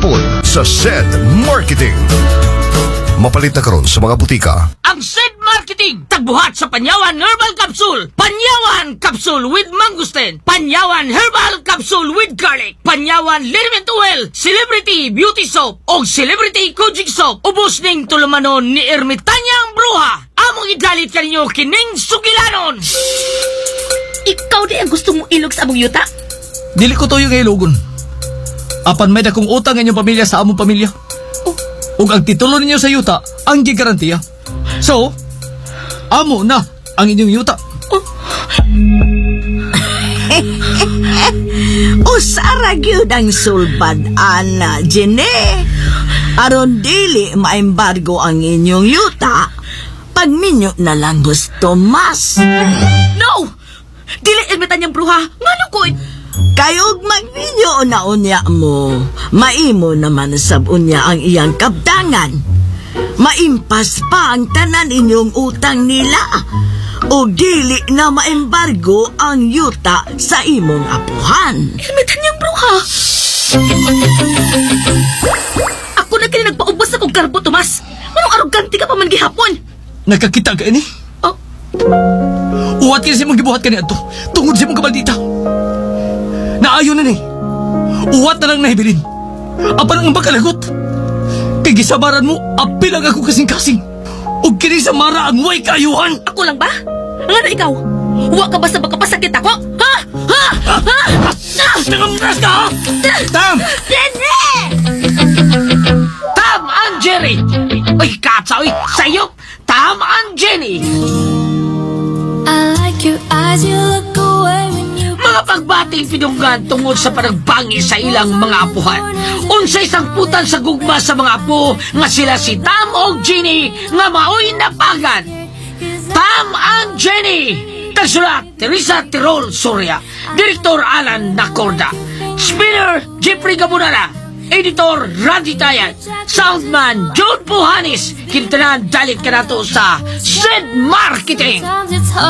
hapon sa SED Marketing. Mapalit na karon sa mga butika. Ang SED Marketing, tagbuhat sa Panyawan Herbal Capsule, Panyawan Capsule with Mangustin, Panyawan Herbal Capsule with Garlic, Panyawan Liniment Oil, Celebrity Beauty Soap, o Celebrity Kojic Soap. Ubos ning tulumanon ni Ermitanyang Bruha. Among idalit kaninyo kining sugilanon. Ikaw di ang gusto mong ilog sa among yuta? Dili ko to yung ilugon. Apan may dakong utang inyong pamilya sa among pamilya. Ug ang titulo ninyo sa yuta, ang gigarantiya. So, amo na ang inyong yuta. Usara gyud ang sulbad, Ana, Jene. Aron dili maembargo ang inyong yuta, pagminyo na lang gusto mas. No! Dili Ermitanyang Bruha. Ngano ko? Kayog magminyo na unya mo, maimo naman sab unya ang iyang kabdangan. Maimpas pa ang tanan inyong utang nila. O dili na maembargo ang yuta sa imong apuhan. Ermitanyang Bruha. Ako na kini nagpaubos sa kong karbo, Tomas. Anong arogante ka pa man gihapon? Nagkakita ka ini? Oh. Uwat kasi mong gibuhat ka niya to. Tungod sa mong kabaldita. Naayon na ni. Uwat na lang nahibilin. Apan ang bakalagot. Kay gisabaran mo, apilang ako kasing-kasing. O kini sa mara ang way kaayuhan. Ako lang ba? Ano ikaw? Huwag ka ba sa makapasakit ako? Ha? Ha? Ha? Nangamras ka, ha? Tam! Nene! Tam ang Jerry! Uy, katsa, uy, sayop! Tam ang Jenny! I like your eyes, you look away when you... Mga pagbating pinunggan tungod sa panagbangi sa ilang mga apuhan. Unsay sangputan sa gugma sa mga apo nga sila si Tam o Jenny nga maoy napagan. Tam ang Jenny! Tagsulat, Teresa Tirol Soria. Direktor Alan Nacorda. Spinner, Jeffrey Gabunara. Editor, Randy Tayat. Soundman, John Puhanis. Kintanan, dalit ka na to sa SED Marketing. Sometimes it's hard.